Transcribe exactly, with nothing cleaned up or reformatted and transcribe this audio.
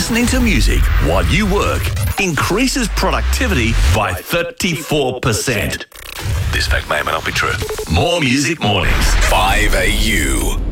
Listening to music while you work increases productivity by thirty-four percent. This fact may or may not be true. More Music Mornings. five A U.